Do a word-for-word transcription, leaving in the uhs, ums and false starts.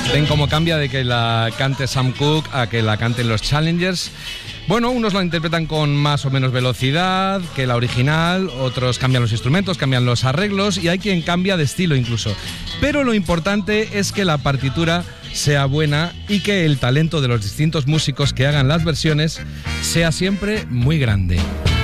Ven cómo cambia de que la cante Sam Cooke a que la canten los Challengers. Bueno, unos la interpretan con más o menos velocidad que la original, otros cambian los instrumentos, cambian los arreglos y hay quien cambia de estilo incluso. Pero lo importante es que la partitura sea buena y que el talento de los distintos músicos que hagan las versiones sea siempre muy grande.